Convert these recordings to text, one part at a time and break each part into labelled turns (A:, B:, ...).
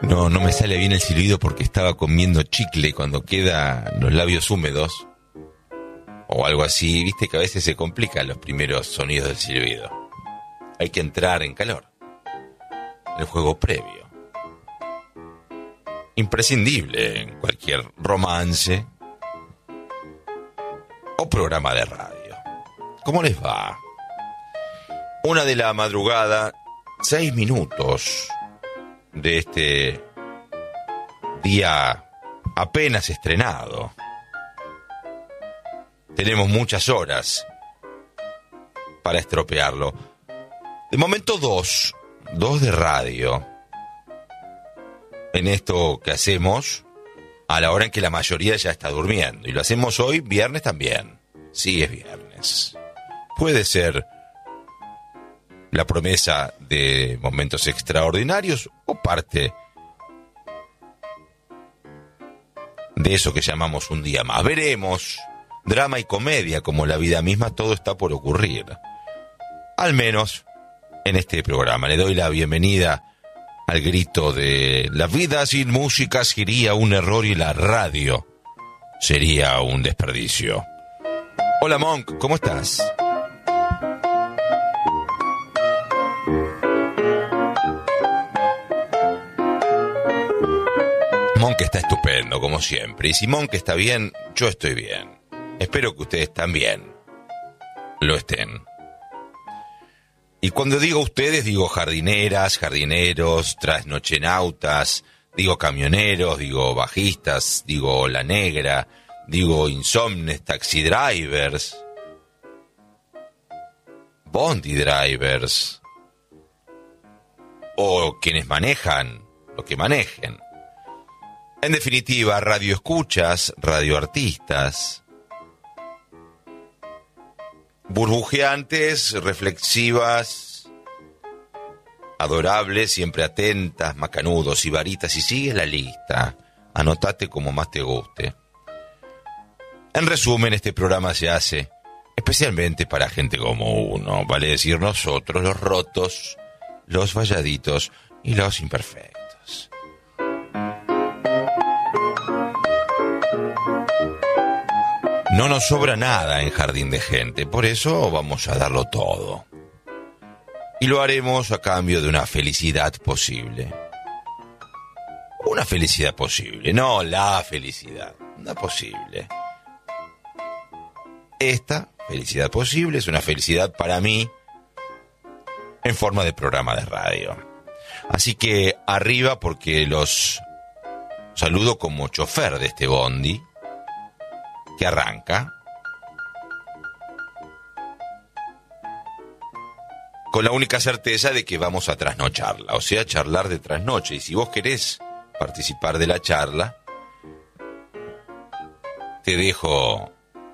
A: No me sale bien el silbido porque estaba comiendo chicle cuando queda los labios húmedos. O algo así, viste que a veces se complican los primeros sonidos del silbido. Hay que entrar en calor. El juego previo. Imprescindible en cualquier romance o programa de radio. ¿Cómo les va? 1 de la madrugada, 6 minutos de este día apenas estrenado. Tenemos muchas horas para estropearlo. De momento dos de radio. En esto que hacemos a la hora en que la mayoría ya está durmiendo. Y lo hacemos hoy, viernes también. Sí, es viernes. Puede ser la promesa de momentos extraordinarios o parte de eso que llamamos un día más. Veremos. Drama y comedia, como la vida misma, todo está por ocurrir. Al menos en este programa. Le doy la bienvenida al grito de: la vida sin música sería un error y la radio sería un desperdicio. Hola Monk, ¿cómo estás? Monk está estupendo, como siempre. Y si Monk está bien, yo estoy bien. Espero que ustedes también lo estén. Y cuando digo ustedes, digo jardineras, jardineros, trasnochenautas, digo camioneros, digo bajistas, digo la negra, digo insomnes, taxi drivers, bondi drivers, o quienes manejan lo que manejen. En definitiva, radioescuchas, radioartistas, burbujeantes, reflexivas, adorables, siempre atentas, macanudos y varitas, y sigue la lista. Anotate como más te guste. En resumen, este programa se hace especialmente para gente como uno, vale decir nosotros, los rotos, los falladitos y los imperfectos. No nos sobra nada en Jardín de Gente, por eso vamos a darlo todo. Y lo haremos a cambio de una felicidad posible. Una felicidad posible, no la felicidad, una posible. Esta felicidad posible es una felicidad para mí en forma de programa de radio. Así que arriba, porque los saludo como chofer de este bondi que arranca con la única certeza de que vamos a trasnocharla, o sea, charlar de trasnoche. Y si vos querés participar de la charla, te dejo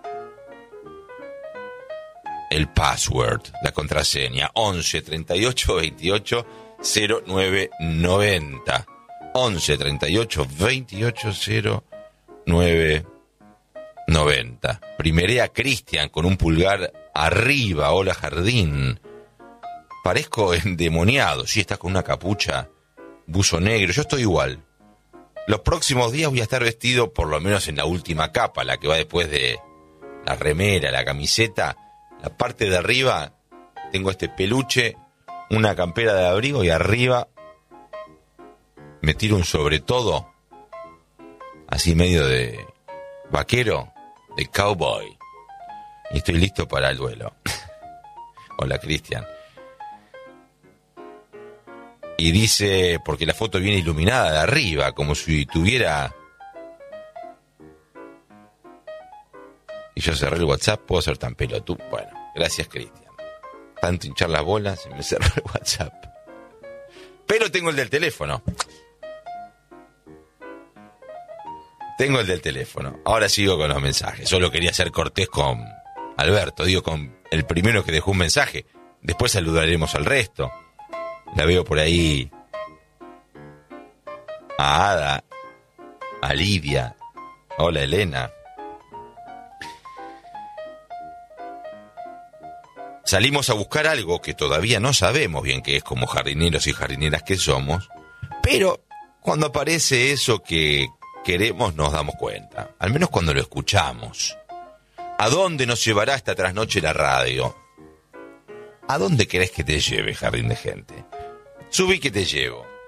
A: el password, la contraseña: 11 38 28 09 90. 11 38 28 09 90. Primeré a Cristian con un pulgar arriba. Hola Jardín. Parezco endemoniado. Sí, estás con una capucha, buzo negro. Yo estoy igual. Los próximos días voy a estar vestido por lo menos en la última capa, la que va después de la remera, la camiseta. La parte de arriba tengo este peluche, una campera de abrigo, y arriba me tiro un sobretodo así medio de vaquero, de cowboy, y estoy listo para el duelo. Hola Cristian. Y dice, porque la foto viene iluminada de arriba, como si tuviera... Y yo cerré el WhatsApp, ¿puedo ser tan pelotudo? Bueno, gracias Cristian. Tanto hinchar las bolas, se me cerró el WhatsApp. Pero tengo el del teléfono. Tengo el del teléfono. Ahora sigo con los mensajes. Solo quería ser cortés con Alberto. Digo, con el primero que dejó un mensaje. Después saludaremos al resto. La veo por ahí a Ada, a Lidia. Hola Elena. Salimos a buscar algo que todavía no sabemos bien qué es, como jardineros y jardineras que somos, pero Cuando aparece eso que queremos nos damos cuenta, al menos cuando lo escuchamos. ¿A dónde nos llevará esta trasnoche la radio? ¿A dónde querés que te lleve, Jardín de Gente? Subí que te llevo.